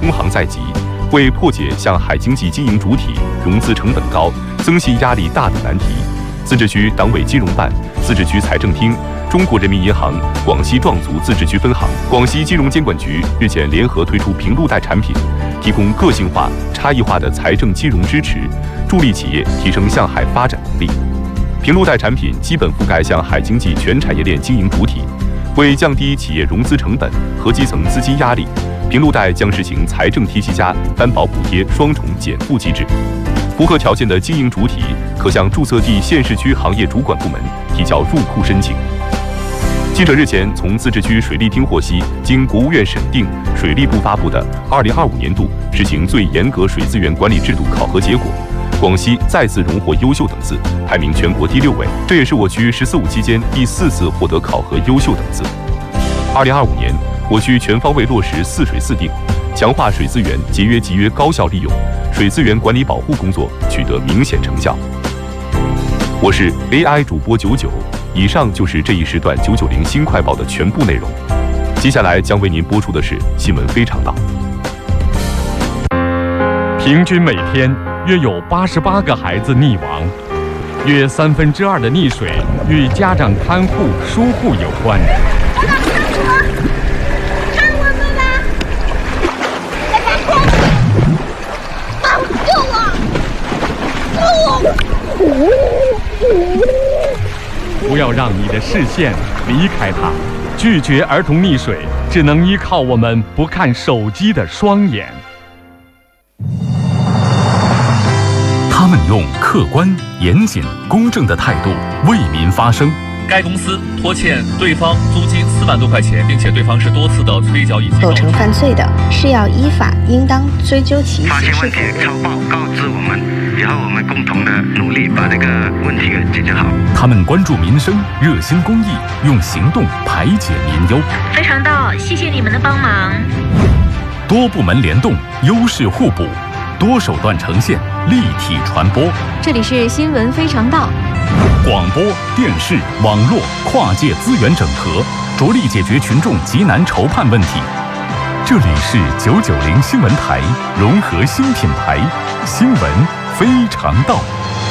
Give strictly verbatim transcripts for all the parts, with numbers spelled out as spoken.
通航在即，为破解向海经济经营主体融资成本高、增信压力大的难题，自治区党委金融办、自治区财政厅、中国人民银行广西壮族自治区分行、广西金融监管局日前联合推出平路贷产品，提供个性化、差异化的财政金融支持，助力企业提升向海发展能力。平路贷产品基本覆盖向海经济全产业链经营主体，为降低企业融资成本和基层资金压力，平路贷将实行财政贴息加担保补贴双重减负机制。符合条件的经营主体可向注册地县市区行业主管部门提交入库申请。记者日前从自治区水利厅获悉，经国务院审定，水利部发布的二零二五年度实行最严格水资源管理制度考核结果，广西再次荣获优秀等次，排名全国第六位，这也是我区“十四五”期间第四次获得考核优秀等次。二零二五年，我区全方位落实“四水四定”，强化水资源节约集约高效利用，水资源管理保护工作取得明显成效。我是 A I 主播九九，以上就是这一时段九九零新快报的全部内容。接下来将为您播出的是新闻非常道。 平均每天约有八十八个孩子溺亡，约三分之二的溺水与家长看护疏忽有关。不要让你的视线离开他，拒绝儿童溺水，只能依靠我们不看手机的双眼。 他们用客观、严谨、公正的态度为民发声。 该公司拖欠对方租金四万多块钱，并且对方是多次的催缴以及构成犯罪的，是要依法应当追究其发现问题超报告知我们，然后我们共同的努力把这个问题给解决好。 他们关注民生，热心公益，用行动排解民忧。 非常道，谢谢你们的帮忙。 多部门联动，优势互补，多手段呈现，立体传播。 这里是新闻非常道。 广播、电视、网络跨界资源整合，着力解决群众急难愁盼问题。这里是九九零新闻台，融合新品牌，新闻非常道。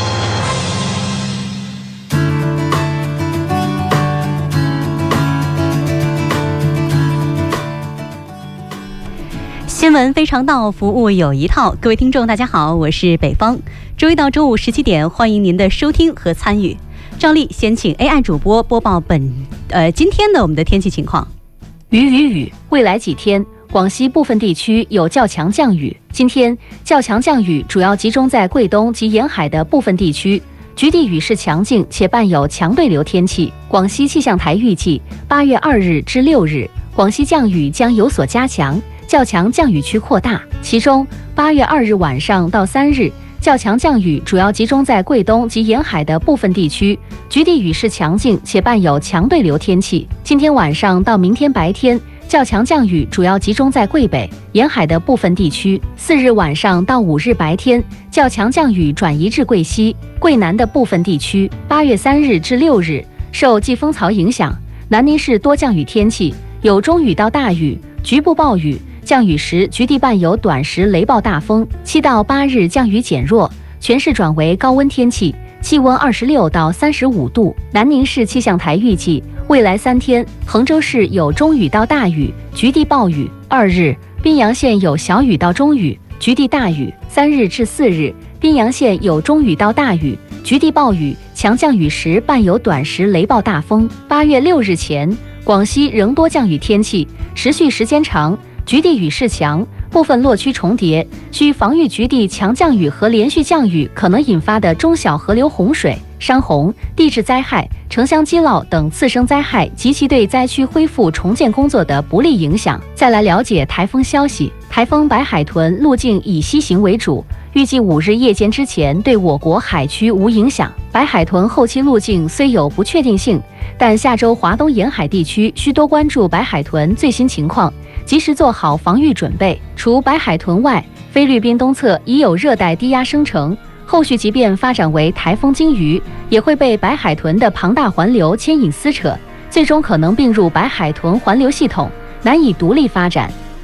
新闻非常道，服务有一套。各位听众大家好，我是北方。周一到周五十七点，欢迎您的收听和参与。照例先请 A I 主播播报本呃今天的我们的天气情况。 雨雨雨，未来几天广西部分地区有较强降雨。今天较强降雨主要集中在贵东及沿海的部分地区，局地雨势强劲且伴有强对流天气。广西气象台预计，八月二日至六日，广西降雨将有所加强，较强降雨区扩大。其中，八月二日晚上到三日，较强降雨主要集中在贵东及沿海的部分地区，局地雨势强劲且伴有强对流天气。今天晚上到明天白天，较强降雨主要集中在贵北沿海的部分地区。四日晚上到五日白天，较强降雨转移至贵西、贵南的部分地区。八月三日至六日，受季风槽影响，南宁市多降雨天气，有中雨到大雨，局部暴雨。降雨时，局地伴有短时雷暴大风。七到八日降雨减弱，全市转为高温天气，气温二十六到三十五度。南宁市气象台预计，未来三天，衡州市有中雨到大雨，局地暴雨。二日，宾阳县有小雨到中雨，局地大雨。三日至四日，宾阳县有中雨到大雨，局地暴雨，强降雨时伴有短时雷暴大风。八月六日前，广西仍多降雨天气，持续时间长。局地雨势强，部分落区重叠，需防御局地强降雨和连续降雨可能引发的中小河流洪水、山洪、地质灾害、城乡积涝等次生灾害及其对灾区恢复重建工作的不利影响。再来了解台风消息，台风白海豚路径以西行为主，预计五日夜间之前对我国海区无影响。白海豚后期路径虽有不确定性，但下周华东沿海地区需多关注白海豚最新情况，及时做好防御准备。除白海豚外，菲律宾东侧已有热带低压生成，后续即便发展为台风鲸鱼，也会被白海豚的庞大环流牵引撕扯，最终可能并入白海豚环流系统，难以独立发展。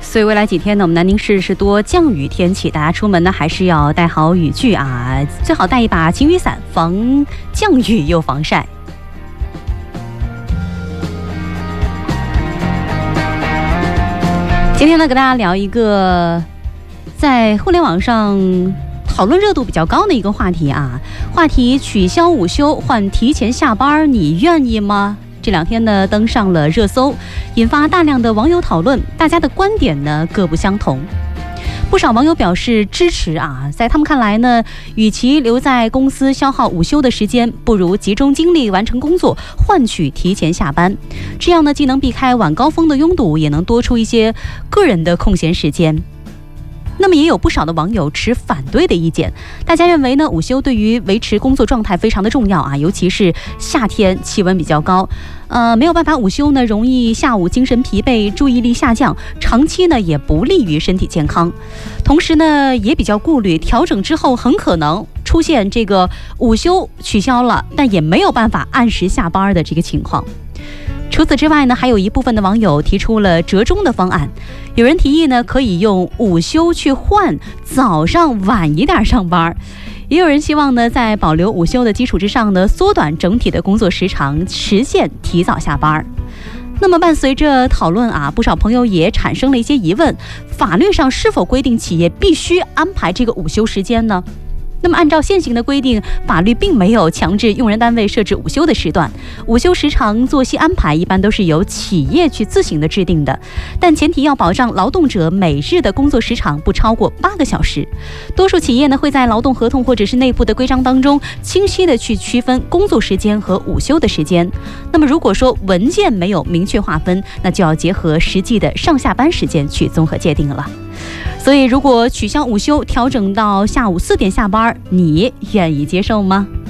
所以未来几天呢，我们南宁市是多降雨天气，大家出门呢还是要带好雨具啊，最好带一把晴雨伞，防降雨又防晒。今天呢，跟大家聊一个在互联网上讨论热度比较高的一个话题啊，话题取消午休换提前下班，你愿意吗？这两天呢登上了热搜，引发大量的网友讨论，大家的观点呢各不相同。不少网友表示支持啊，在他们看来呢，与其留在公司消耗午休的时间，不如集中精力完成工作，换取提前下班。这样呢，既能避开晚高峰的拥堵，也能多出一些个人的空闲时间。那么也有不少的网友持反对的意见，大家认为呢，午休对于维持工作状态非常的重要啊，尤其是夏天气温比较高，呃，没有办法午休呢，容易下午精神疲惫、注意力下降，长期呢也不利于身体健康。同时呢，也比较顾虑调整之后很可能出现这个午休取消了，但也没有办法按时下班的这个情况。除此之外呢，还有一部分的网友提出了折中的方案，有人提议呢，可以用午休去换早上晚一点上班，也有人希望呢，在保留午休的基础之上呢，缩短整体的工作时长，实现提早下班。那么伴随着讨论啊，不少朋友也产生了一些疑问，法律上是否规定企业必须安排这个午休时间呢？那么按照现行的规定，法律并没有强制用人单位设置午休的时段，午休时长、作息安排一般都是由企业去自行的制定的，但前提要保障劳动者每日的工作时长不超过八个小时。多数企业呢会在劳动合同或者是内部的规章当中清晰的去区分工作时间和午休的时间。那么如果说文件没有明确划分，那就要结合实际的上下班时间去综合界定了。所以如果取消午休，调整到下午四点下班，你愿意接受吗？